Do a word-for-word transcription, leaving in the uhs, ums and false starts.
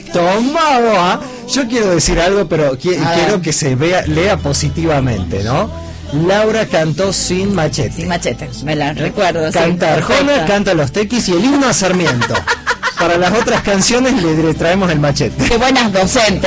Toma vos, ¿ah? Yo quiero decir algo, pero qui quiero que se vea, lea positivamente, ¿no? Laura cantó sin machete. Sin machete, me la recuerdo. Canta sí, Arjona, canta Los Tequis y el himno a Sarmiento. Para las otras canciones le, le traemos el machete. Qué buenas docentes.